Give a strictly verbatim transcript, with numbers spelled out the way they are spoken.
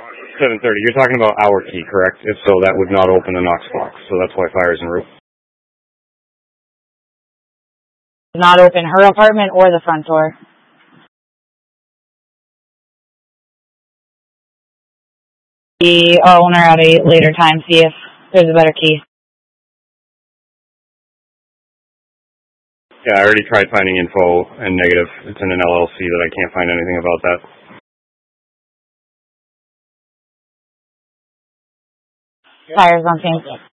seven thirty. You're talking about our key, correct? If so, that would not open the Knox box, so that's why fire's en route. Not open her apartment or the front door. The owner at a later time, see if there's a better key. Yeah, I already tried finding info and negative. It's in an L L C that I can't find anything about that. Fire's on scene.